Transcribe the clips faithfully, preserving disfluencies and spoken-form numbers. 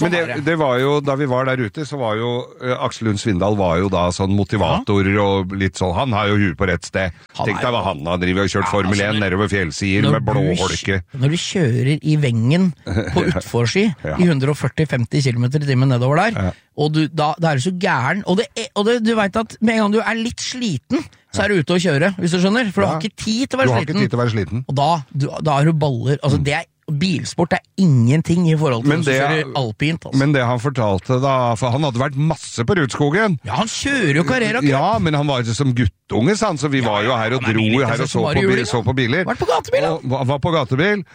sånn Men det, det var jo, da vi var der ute, så var jo uh, Aksel Lund Svindal var jo da sånn motivator ja. og litt sånn, han har jo huet på rett sted. Tenk deg hva han har drivet og kjørt ja, Formel én altså, nedover fjellsider med blåholke. Når du kjører i vengen på utforski ja. i hundre førti til femti kilometer i timen nedover der, ja. og du, da, da er du så gæren, og, det er, og det, du vet at med en gang du er litt sliten, så er du ute å kjøre, hvis du skjønner, for ja. du har ikke tid til å være, du har sliten. Ikke tid til å være sliten. Og da, du, da er du baller, altså mm. det er bilsport er ingenting i forhold til men det, alpint. Altså. Men det han fortalte da, for han hadde vært masse på Rudskogen. Ja, han kjører jo Carrera Cup. Ja, men han var jo som guttunge, sant? Så vi ja, var jo her og dro her og så på, juli, så på biler. Vært på gatebil, da. Og, var på gatebil,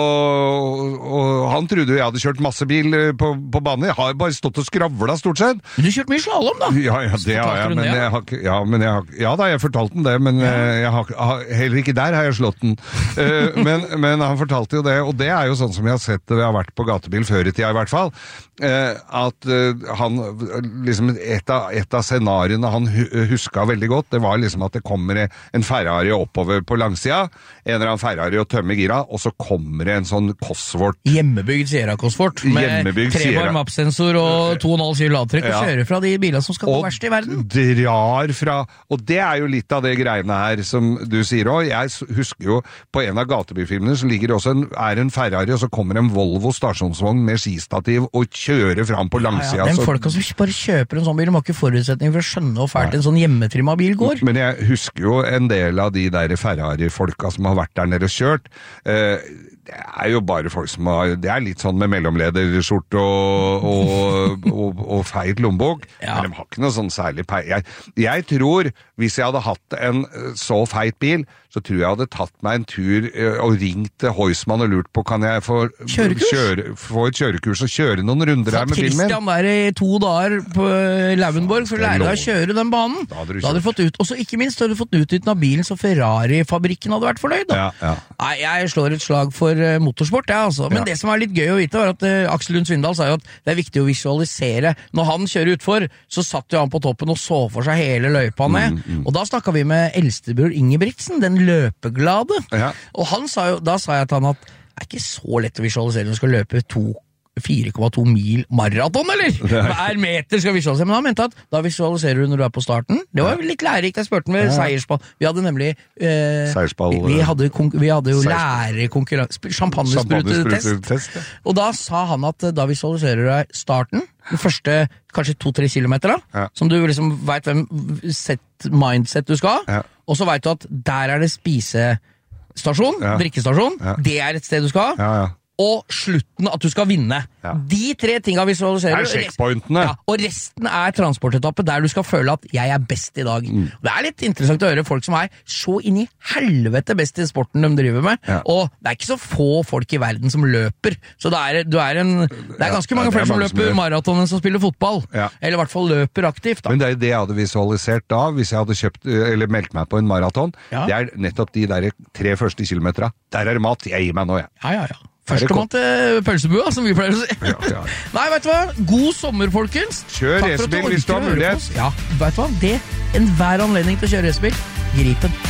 og, og han trodde jo jeg hadde kjørt masse bil på, på banen. Jeg har bare stått og skravla stort sett. Men du kjørt mye slalom, da? Ja, ja det har jeg, men jeg har, ja, men jeg har, ja da, jeg fortalte den det, men ja. jeg har, heller ikke der har jeg slått den. uh, men, men han fortalte jo det, og det er jo sånn som jeg har sett det, vi har vært på gatebil før i tida i hvert fall, eh, at eh, han, liksom et av, et av scenariene han huska veldig godt, det var liksom at det kommer en Ferrari oppover på langsida, en eller annen Ferrari og tømmer gira, og så kommer det en sånn Cosworth. Hjemmebygd Sierra Cosworth, med trebar mappsensor og to komma fem kilo lavtrekk, og kjører fra de bilene som skal gå verst i verden. Og drar fra, og det er jo litt av det greiene her som du sier også, jeg husker jo på en av gatebilfilmene så ligger det også en, er en Ferrari og så kommer en Volvo stasjonsvogn med skistativ og kjører fram på langsida. Ja, ja, den folka som bare kjøper en sånn bil, de har ikke forutsetning for å skjønne hvor fælt en sånn hjemmetrimma bil går. Men jeg husker jo en del av de der Ferrari-folka som har vært der nede og kjørt. Eh, det er jo bare folk som har, det er litt sånn med mellomlederskjort og, og, og, og feit lommebok, ja. men de har ikke noe sånn særlig pei. Jeg, jeg tror, hvis jeg hadde hatt en så feit bil, så tror jeg hadde tatt meg en tur og ringt til Heusmann og lurt på, kan jeg få, kjøre, få et kjørekurs og kjøre noen runder her med bilen min? Christian der i to dager på Lauenborg for å lære deg å kjøre den banen. Da hadde du, da hadde du fått ut, og så ikke minst hadde du fått utnyttet av bilen så Ferrari-fabrikken hadde vært fornøyd. Da. Ja, ja. Nei, jeg slår et slag for uh, motorsport, ja, altså. Men ja. det som er litt gøy å vite var at uh, Aksel Lund Svindal sa jo at det er viktig å visualisere. Når han kjører utfor, så satt jo han på toppen og så for seg hele løypa ned. Mm, mm. Og da snakket vi med eldstebror Ingebrigtsen, den løpeglade. Ja. Og han sa jo, da sa jeg til han at det er ikke så lett å visualisere når du skal løpe to fire komma to mil maraton, eller? Hver meter skal visualisere. Men han mente at da visualiserer du når du er på starten. Det var litt lærerikt. Jeg spurte med ja. seiersball. Vi hadde nemlig eh, seiersball. Vi hadde, vi hadde jo lærerkonkurranse, champagnesprutetest. Ja. Og da sa han at da visualiserer du deg starten, den første kanskje to-tre kilometer da, ja. som du liksom vet hvem set, mindset du skal ha, ja. og så vet du at der er det spisestasjon, ja. drikkestasjon, ja. det er et sted du skal ha, ja, ja. og slutten at du skal vinne. Ja. De tre tingene visualiserer du. Det er checkpointene. Ja, og resten er transportetappe der du skal føle at jeg er best i dag. Mm. Det er litt interessant å høre folk som er så inn i helvete best i sporten de driver med, ja. og det er ikke så få folk i verden som løper. Så det er, du er en, det er ganske mange ja, flere som løper som maraton enn som spiller fotball. Ja. Eller i hvert fall løper aktivt. Da. Men det er det jeg hadde visualisert da, hvis jeg hadde kjøpt, eller meldt meg på en maraton. Ja. Det er nettopp de der tre første kilometerne. Der er det mat. Jeg gir meg nå, jeg. Ja, ja, ja. Førstemann til pølsebua, som vi pleier å si. Ja, ja. Nei, vet du hva? God sommer, folkens. Kjør racerbil hvis du har mulighet. Ja, vet du hva? Det er enhver anledning til å kjøre racerbil. Grip den.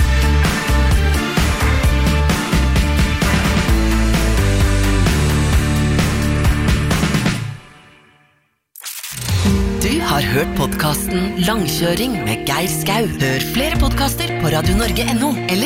Du har hørt podcasten Langkjøring med Geir Skau. Hør flere podcaster på radio norge punktum no eller